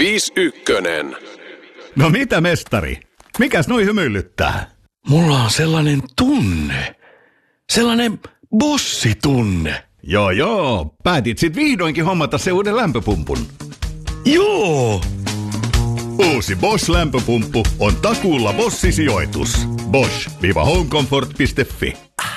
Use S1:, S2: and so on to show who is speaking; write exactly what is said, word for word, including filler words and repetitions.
S1: viisi ykkönen.
S2: No mitä, mestari? Mikäs noi hymyilyttää?
S3: Mulla on sellainen tunne. Sellainen bossitunne.
S2: Joo joo, päätit sit vihdoinkin hommata se uuden lämpöpumpun.
S3: Joo!
S2: Uusi Bosch-lämpöpumppu on takuulla Bosch-sijoitus. Bosch-homecomfort piste fi